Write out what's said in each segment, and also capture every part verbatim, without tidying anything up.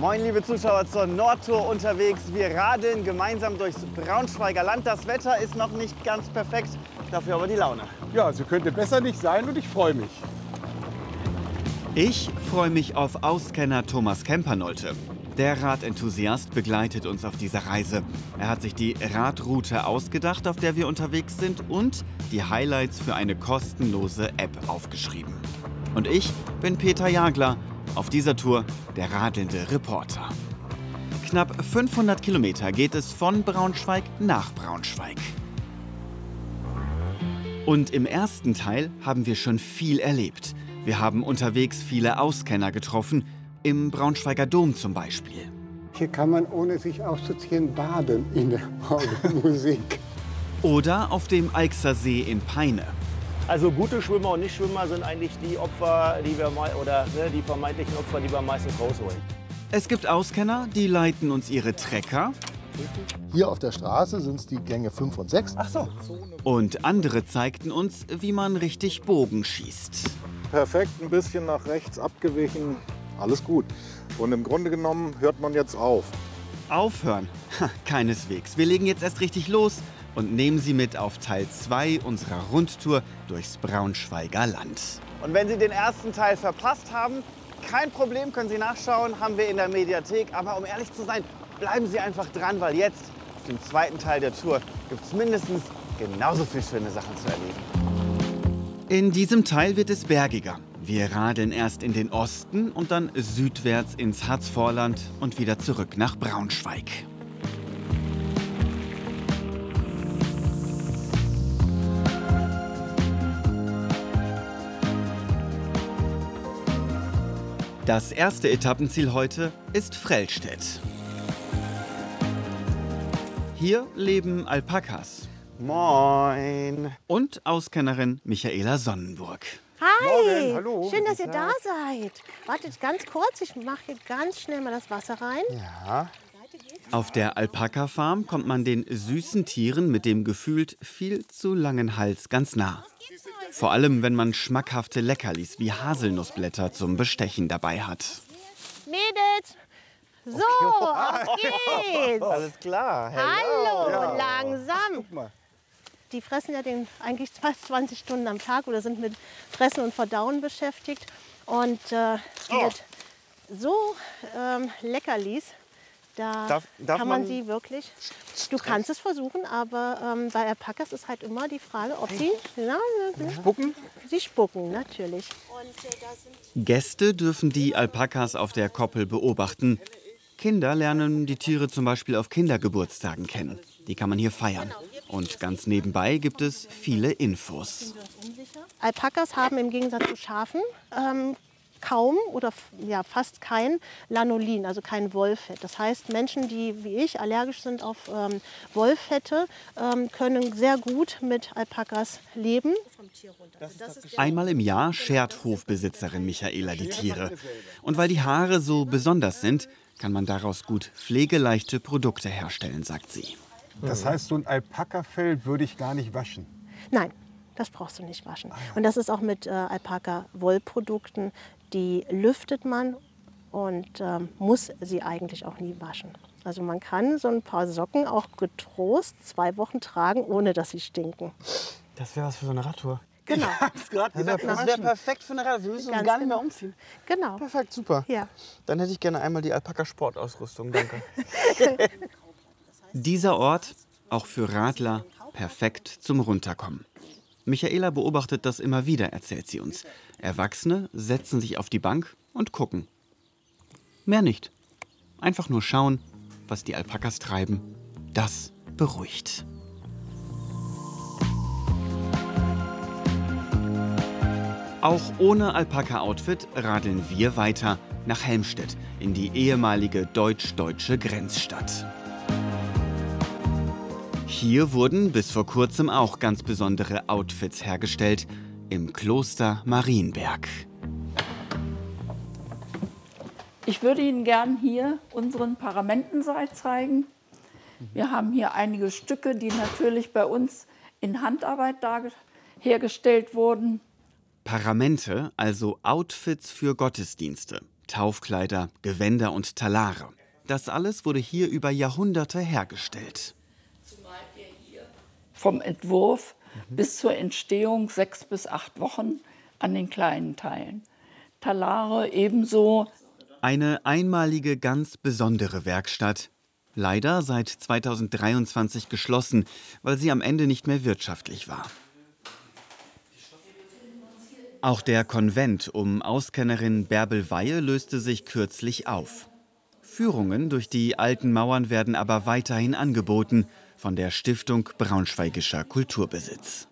Moin, liebe Zuschauer, zur Nordtour unterwegs. Wir radeln gemeinsam durchs Braunschweiger Land. Das Wetter ist noch nicht ganz perfekt, dafür aber die Laune. Ja, so könnte besser nicht sein und ich freue mich. Ich freue mich auf Auskenner Thomas Kempernolte. Der Radenthusiast begleitet uns auf dieser Reise. Er hat sich die Radroute ausgedacht, auf der wir unterwegs sind, und die Highlights für eine kostenlose App aufgeschrieben. Und ich bin Peter Jagler, auf dieser Tour der radelnde Reporter. Knapp fünfhundert Kilometer geht es von Braunschweig nach Braunschweig. Und im ersten Teil haben wir schon viel erlebt. Wir haben unterwegs viele Auskenner getroffen, im Braunschweiger Dom zum Beispiel. Hier kann man, ohne sich auszuziehen, baden in der Musik. Oder auf dem Eichser See in Peine. Also gute Schwimmer und Nichtschwimmer sind eigentlich die Opfer, die wir mal, oder ne, die vermeintlichen Opfer, die wir meistens rausholen. Es gibt Auskenner, die leiten uns ihre Trecker. Hier auf der Straße sind es die Gänge fünf und sechs. Ach so. Und andere zeigten uns, wie man richtig Bogen schießt. Perfekt, ein bisschen nach rechts abgewichen, alles gut. Und im Grunde genommen hört man jetzt auf. Aufhören? Ha, keineswegs. Wir legen jetzt erst richtig los und nehmen Sie mit auf Teil zwei unserer Rundtour durchs Braunschweiger Land. Und wenn Sie den ersten Teil verpasst haben, kein Problem, können Sie nachschauen, haben wir in der Mediathek. Aber um ehrlich zu sein, bleiben Sie einfach dran, weil jetzt, auf dem zweiten Teil der Tour, gibt es mindestens genauso viele schöne Sachen zu erleben. In diesem Teil wird es bergiger. Wir radeln erst in den Osten und dann südwärts ins Harzvorland und wieder zurück nach Braunschweig. Das erste Etappenziel heute ist Frellstedt. Hier leben Alpakas. Moin. Und Auskennerin Michaela Sonnenburg. Hi, Morgen, hallo. schön, dass ihr da seid. Wartet ganz kurz, ich mache hier ganz schnell mal das Wasser rein. Ja. Auf der Alpaka-Farm kommt man den süßen Tieren mit dem gefühlt viel zu langen Hals ganz nah. Vor allem, wenn man schmackhafte Leckerlis wie Haselnussblätter zum Bestechen dabei hat. Mädels, so, auf geht's. Alles klar. Hallo, Ja. langsam. Die fressen ja den eigentlich fast zwanzig Stunden am Tag oder sind mit Fressen und Verdauen beschäftigt. Und äh, mit so ähm, Leckerlis, da Darf- darf kann man, man sie wirklich, du kannst es versuchen, aber ähm, bei Alpakas ist halt immer die Frage, ob sie, na, Spucken? sie spucken, natürlich. Gäste dürfen die Alpakas auf der Koppel beobachten. Kinder lernen die Tiere zum Beispiel auf Kindergeburtstagen kennen. Die kann man hier feiern. Und ganz nebenbei gibt es viele Infos. Alpakas haben im Gegensatz zu Schafen ähm, kaum oder f- ja, fast kein Lanolin, also kein Wollfett. Das heißt, Menschen, die wie ich allergisch sind auf ähm, Wollfette, ähm, können sehr gut mit Alpakas leben. Einmal im Jahr schert Hofbesitzerin Michaela die Tiere. Und weil die Haare so besonders sind, kann man daraus gut pflegeleichte Produkte herstellen, sagt sie. Das heißt, so ein Alpakafell würde ich gar nicht waschen. Nein, das brauchst du nicht waschen. Und das ist auch mit äh, Alpaka-Wollprodukten. Die lüftet man und ähm, muss sie eigentlich auch nie waschen. Also man kann so ein paar Socken auch getrost zwei Wochen tragen, ohne dass sie stinken. Das wäre was für so eine Radtour. Genau, Das wäre perfekt für eine Radtour. Wir müssen uns Ganz gar nicht mehr genau. umziehen. genau. Perfekt, super. Ja. Dann hätte ich gerne einmal die Alpaka-Sportausrüstung. Danke. Dieser Ort, auch für Radler, perfekt zum Runterkommen. Michaela beobachtet das immer wieder, erzählt sie uns. Erwachsene setzen sich auf die Bank und gucken. Mehr nicht. Einfach nur schauen, was die Alpakas treiben. Das beruhigt. Auch ohne Alpaka-Outfit radeln wir weiter nach Helmstedt in die ehemalige deutsch-deutsche Grenzstadt. Hier wurden bis vor kurzem auch ganz besondere Outfits hergestellt, im Kloster Marienberg. Ich würde Ihnen gern hier unseren Paramentensaal zeigen. Wir haben hier einige Stücke, die natürlich bei uns in Handarbeit hergestellt wurden. Paramente, also Outfits für Gottesdienste. Taufkleider, Gewänder und Talare. Das alles wurde hier über Jahrhunderte hergestellt. Vom Entwurf bis zur Entstehung sechs bis acht Wochen an den kleinen Teilen. Talare ebenso. Eine einmalige, ganz besondere Werkstatt. Leider seit zweitausenddreiundzwanzig geschlossen, weil sie am Ende nicht mehr wirtschaftlich war. Auch der Konvent um Auskennerin Bärbel Weihe löste sich kürzlich auf. Führungen durch die alten Mauern werden aber weiterhin angeboten von der Stiftung Braunschweigischer Kulturbesitz.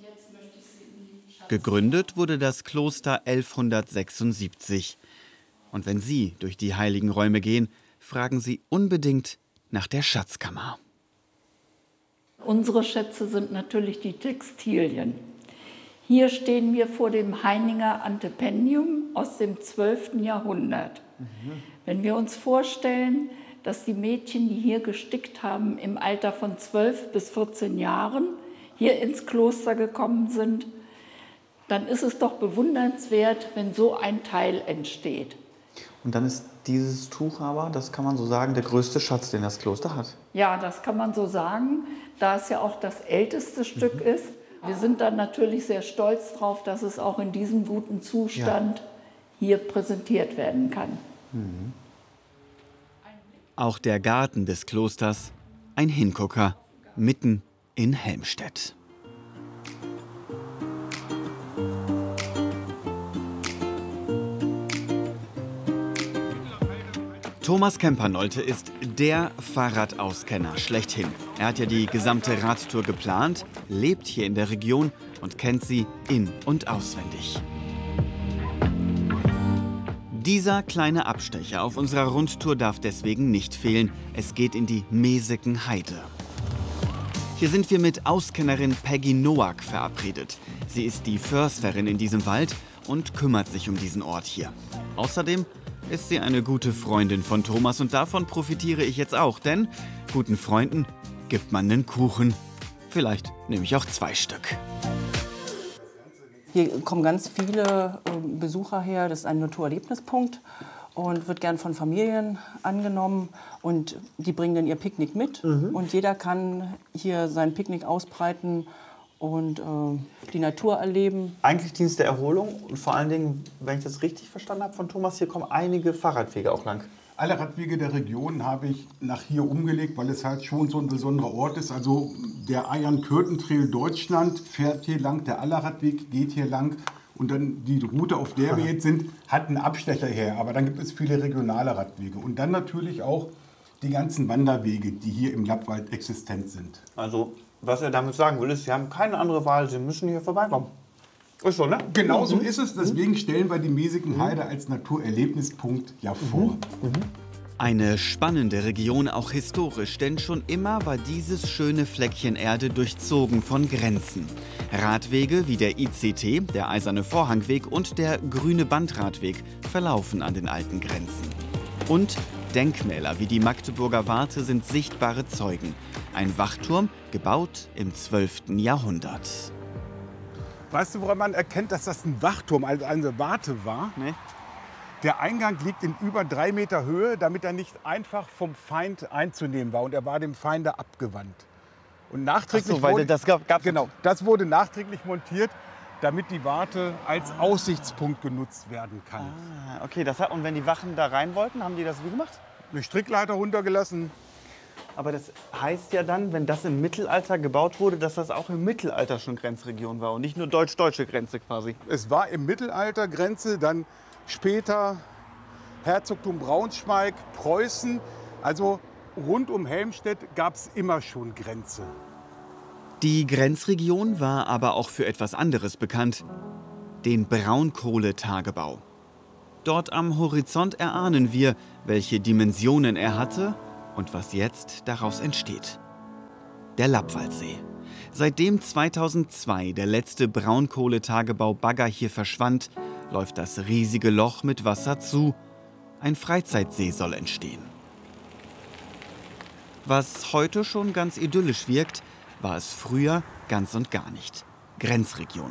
Gegründet wurde das Kloster elfhundertsechsundsiebzig. Und wenn Sie durch die heiligen Räume gehen, fragen Sie unbedingt nach der Schatzkammer. Unsere Schätze sind natürlich die Textilien. Hier stehen wir vor dem Heininger Antependium aus dem zwölften Jahrhundert. Mhm. Wenn wir uns vorstellen, dass die Mädchen, die hier gestickt haben, im Alter von zwölf bis vierzehn Jahren hier ins Kloster gekommen sind, dann ist es doch bewundernswert, wenn so ein Teil entsteht. Und dann ist dieses Tuch aber, das kann man so sagen, der größte Schatz, den das Kloster hat. Ja, das kann man so sagen, da es ja auch das älteste Stück mhm. ist. Wir sind dann natürlich sehr stolz darauf, dass es auch in diesem guten Zustand ja. hier präsentiert werden kann. Mhm. Auch der Garten des Klosters, ein Hingucker, mitten in Helmstedt. Thomas Kemper-Nolte ist der Fahrradauskenner schlechthin. Er hat ja die gesamte Radtour geplant, lebt hier in der Region und kennt sie in- und auswendig. Dieser kleine Abstecher auf unserer Rundtour darf deswegen nicht fehlen. Es geht in die Meseken Heide. Hier sind wir mit Auskennerin Peggy Noack verabredet. Sie ist die Försterin in diesem Wald und kümmert sich um diesen Ort hier. Außerdem ist sie eine gute Freundin von Thomas und davon profitiere ich jetzt auch, denn guten Freunden gibt man einen Kuchen. Vielleicht nehme ich auch zwei Stück. Hier kommen ganz viele Besucher her, das ist ein Naturerlebnispunkt und wird gern von Familien angenommen und die bringen dann ihr Picknick mit mhm. und jeder kann hier sein Picknick ausbreiten und äh, die Natur erleben. Eigentlich dient es der Erholung und vor allen Dingen, wenn ich das richtig verstanden habe von Thomas, hier kommen einige Fahrradwege auch lang. Alle Radwege der Region habe ich nach hier umgelegt, weil es halt schon so ein besonderer Ort ist. Also der Eiern-Kürten-Trail Deutschland fährt hier lang, der Allerradweg geht hier lang. Und dann die Route, auf der wir jetzt sind, hat einen Abstecher her. Aber dann gibt es viele regionale Radwege. Und dann natürlich auch die ganzen Wanderwege, die hier im Lappwald existent sind. Also, was er damit sagen will, ist, Sie haben keine andere Wahl, Sie müssen hier vorbeikommen. Ist so, ne? Genau so ist es. Deswegen stellen wir die Meseken Heide als Naturerlebnispunkt ja vor. Eine spannende Region, auch historisch, denn schon immer war dieses schöne Fleckchen Erde durchzogen von Grenzen. Radwege wie der I C T, der Eiserne Vorhangweg und der Grüne Bandradweg verlaufen an den alten Grenzen. Und Denkmäler wie die Magdeburger Warte sind sichtbare Zeugen. Ein Wachturm, gebaut im zwölften Jahrhundert. Weißt du, woran man erkennt, dass das ein Wachturm, also eine Warte war? Nee. Der Eingang liegt in über drei Meter Höhe, damit er nicht einfach vom Feind einzunehmen war. Und er war dem Feinde abgewandt. Und nachträglich Ach so, weil wurde, das gab, gab's genau, das wurde nachträglich montiert, damit die Warte als Aussichtspunkt genutzt werden kann. Ah, okay, das hat, und wenn die Wachen da rein wollten, haben die das wie gemacht? Eine Strickleiter runtergelassen. Aber das heißt ja dann, wenn das im Mittelalter gebaut wurde, dass das auch im Mittelalter schon Grenzregion war und nicht nur deutsch-deutsche Grenze quasi. Es war im Mittelalter Grenze, dann später Herzogtum Braunschweig, Preußen. Also rund um Helmstedt gab es immer schon Grenze. Die Grenzregion war aber auch für etwas anderes bekannt, den Braunkohletagebau. Dort am Horizont erahnen wir, welche Dimensionen er hatte und was jetzt daraus entsteht. Der Lappwaldsee. Seitdem zweitausendzwei der letzte Braunkohletagebau Bagger hier verschwand, läuft das riesige Loch mit Wasser zu. Ein Freizeitsee soll entstehen. Was heute schon ganz idyllisch wirkt, war es früher ganz und gar nicht. Grenzregion.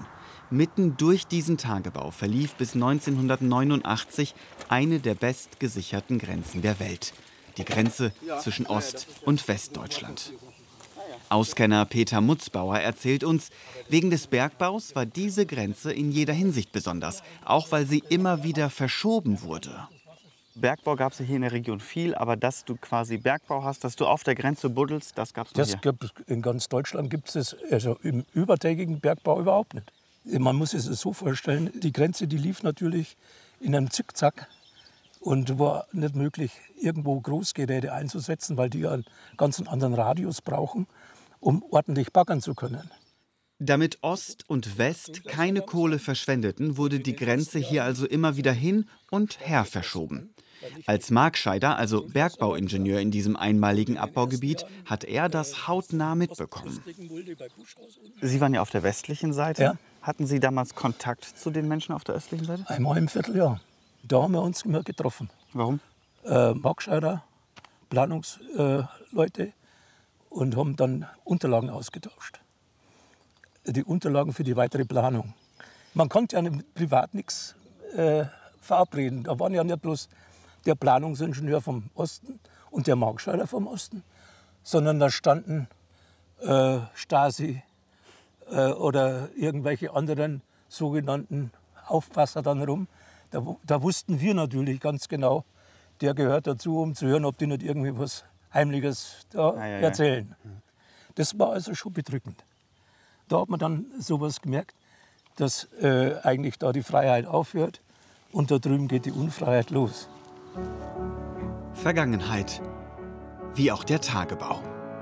Mitten durch diesen Tagebau verlief bis neunzehnhundertneunundachtzig eine der bestgesicherten Grenzen der Welt. Die Grenze zwischen Ost- und Westdeutschland. Auskenner Peter Mutzbauer erzählt uns, wegen des Bergbaus war diese Grenze in jeder Hinsicht besonders, auch weil sie immer wieder verschoben wurde. Bergbau gab es ja hier in der Region viel, aber dass du quasi Bergbau hast, dass du auf der Grenze buddelst, das gab es Das hier. gibt, in ganz Deutschland gibt es das, also im übertägigen Bergbau überhaupt nicht. Man muss es so vorstellen, die Grenze, die lief natürlich in einem Zickzack und war nicht möglich, irgendwo Großgeräte einzusetzen, weil die einen ganz anderen Radius brauchen, um ordentlich baggern zu können. Damit Ost und West keine Kohle verschwendeten, wurde die Grenze hier also immer wieder hin und her verschoben. Als Markscheider, also Bergbauingenieur in diesem einmaligen Abbaugebiet, hat er das hautnah mitbekommen. Sie waren ja auf der westlichen Seite. Ja. Hatten Sie damals Kontakt zu den Menschen auf der östlichen Seite? Einmal im Vierteljahr. Da haben wir uns immer getroffen. Warum? Äh, Markscheider, Planungsleute äh, und haben dann Unterlagen ausgetauscht. Die Unterlagen für die weitere Planung. Man konnte ja privat nichts äh, verabreden. Da waren ja nicht bloß der Planungsingenieur vom Osten und der Markscheider vom Osten, sondern da standen äh, Stasi äh, oder irgendwelche anderen sogenannten Aufpasser dann rum. Da, da wussten wir natürlich ganz genau, der gehört dazu, um zu hören, ob die nicht irgendwie was Heimliches da ja, ja, erzählen. Ja. Das war also schon bedrückend. Da hat man dann sowas gemerkt, dass äh, eigentlich da die Freiheit aufhört und da drüben geht die Unfreiheit los. Vergangenheit, wie auch der Tagebau.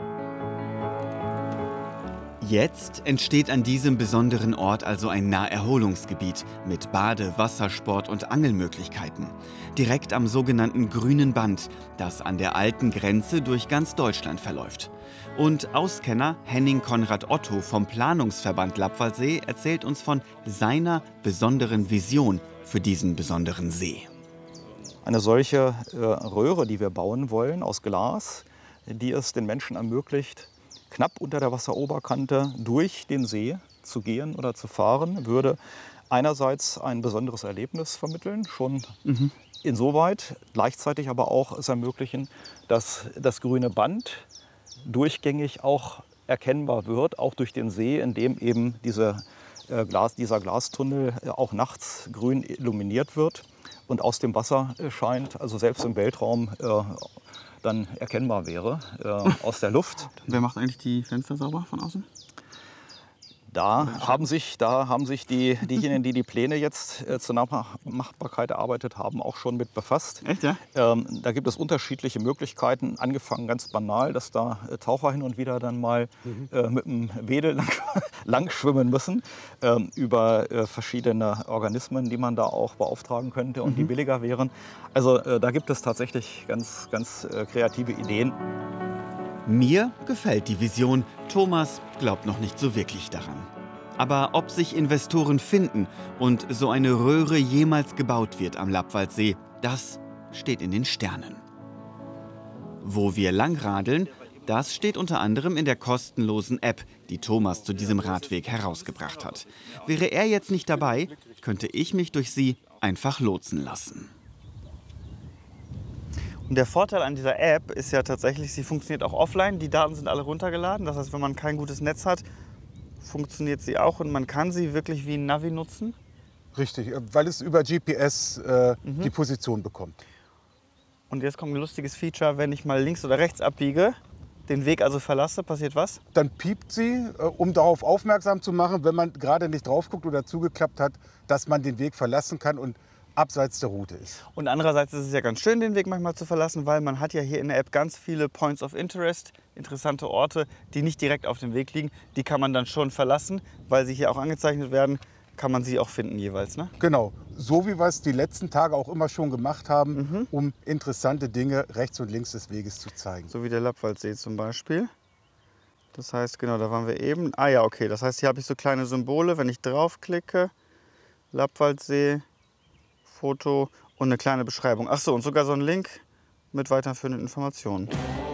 Jetzt entsteht an diesem besonderen Ort also ein Naherholungsgebiet mit Bade-, Wassersport- und Angelmöglichkeiten. Direkt am sogenannten Grünen Band, das an der alten Grenze durch ganz Deutschland verläuft. Und Auskenner Henning Konrad Otto vom Planungsverband Lappwaldsee erzählt uns von seiner besonderen Vision für diesen besonderen See. Eine solche äh, Röhre, die wir bauen wollen aus Glas, die es den Menschen ermöglicht, knapp unter der Wasseroberkante durch den See zu gehen oder zu fahren, würde einerseits ein besonderes Erlebnis vermitteln, schon mhm. insoweit, gleichzeitig aber auch es ermöglichen, dass das grüne Band durchgängig auch erkennbar wird, auch durch den See, in dem eben diese, äh, Glas, dieser Glastunnel äh, auch nachts grün illuminiert wird und aus dem Wasser äh, scheint, also selbst im Weltraum äh, dann erkennbar wäre, äh, aus der Luft. Wer macht eigentlich die Fenster sauber von außen? Da haben sich, da haben sich die, diejenigen, die die Pläne jetzt äh, zur Nachmachbarkeit erarbeitet haben, auch schon mit befasst. Echt, ja? Ähm, da gibt es unterschiedliche Möglichkeiten, angefangen ganz banal, dass da äh, Taucher hin und wieder dann mal mhm. äh, mit dem Wedel lang, lang schwimmen müssen, ähm, über äh, verschiedene Organismen, die man da auch beauftragen könnte und mhm. die billiger wären. Also äh, da gibt es tatsächlich ganz, ganz äh, kreative Ideen. Mir gefällt die Vision, Thomas glaubt noch nicht so wirklich daran. Aber ob sich Investoren finden und so eine Röhre jemals gebaut wird am Lappwaldsee, das steht in den Sternen. Wo wir langradeln, das steht unter anderem in der kostenlosen App, die Thomas zu diesem Radweg herausgebracht hat. Wäre er jetzt nicht dabei, könnte ich mich durch sie einfach lotsen lassen. Und der Vorteil an dieser App ist ja tatsächlich, sie funktioniert auch offline. Die Daten sind alle runtergeladen. Das heißt, wenn man kein gutes Netz hat, funktioniert sie auch. Und man kann sie wirklich wie ein Navi nutzen. Richtig, weil es über G P S äh, Mhm. die Position bekommt. Und jetzt kommt ein lustiges Feature, wenn ich mal links oder rechts abbiege, den Weg also verlasse, passiert was? Dann piept sie, äh, um darauf aufmerksam zu machen, wenn man gerade nicht drauf guckt oder zugeklappt hat, dass man den Weg verlassen kann und abseits der Route ist. Und andererseits ist es ja ganz schön, den Weg manchmal zu verlassen, weil man hat ja hier in der App ganz viele Points of Interest, interessante Orte, die nicht direkt auf dem Weg liegen. Die kann man dann schon verlassen, weil sie hier auch angezeichnet werden, kann man sie auch finden jeweils, ne? Genau, so wie wir es die letzten Tage auch immer schon gemacht haben, mhm. um interessante Dinge rechts und links des Weges zu zeigen. So wie der Lappwaldsee zum Beispiel. Das heißt, genau, da waren wir eben. Ah ja, okay, das heißt, hier habe ich so kleine Symbole, wenn ich draufklicke, Lappwaldsee, Foto und eine kleine Beschreibung. Ach so, und sogar so ein Link mit weiterführenden Informationen.